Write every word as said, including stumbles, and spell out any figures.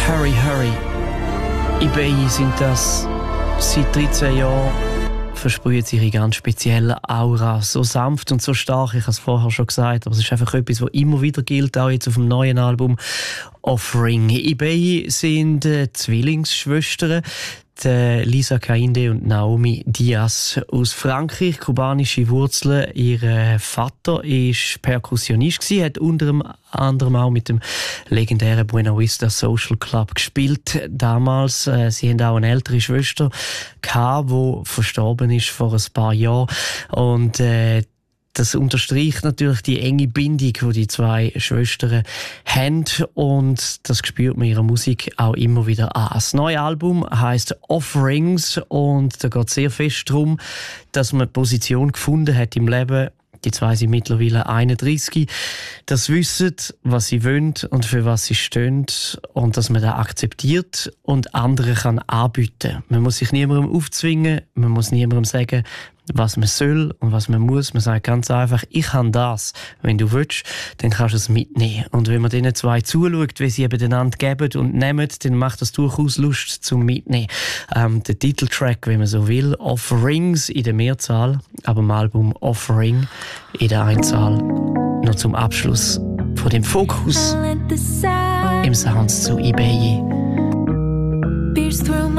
Hurry, Hurry. eBay sind das seit dreizehn Jahren, versprühen sie ihre ganz spezielle Aura. So sanft und so stark, ich habe es vorher schon gesagt, aber es ist einfach etwas, was immer wieder gilt, auch jetzt auf dem neuen Album Offering. eBay sind äh, Zwillingsschwestern, die Lisa Kainde und Naomi Diaz aus Frankreich, kubanische Wurzeln. Ihr Vater war Perkussionist, hat unter anderem auch mit dem legendären Buena Vista Social Club gespielt. Damals, sie haben auch eine ältere Schwester gehabt, die verstorben ist vor ein paar Jahren. Und äh, das unterstreicht natürlich die enge Bindung, die die zwei Schwestern haben, und das spürt man in ihrer Musik auch immer wieder an. Das neue Album heisst Offerings und da geht es sehr fest darum, dass man eine Position gefunden hat im Leben. Die zwei sind mittlerweile einunddreißig. Das wissen, was sie wollen und für was sie stehen, und dass man das akzeptiert und anderen kann anbieten. Man muss sich niemandem aufzwingen, man muss niemandem sagen, was man soll und was man muss. Man sagt ganz einfach, ich habe das. Wenn du willst, dann kannst du es mitnehmen. Und wenn man diesen zwei zuschaut, wie sie eben einander geben und nehmen, dann macht das durchaus Lust zum Mitnehmen. Ähm, der Titeltrack, wenn man so will, Offerings in der Mehrzahl, aber im Album Offering in der Einzahl. Noch zum Abschluss von dem Fokus im Sounds zu eBay. Pierce through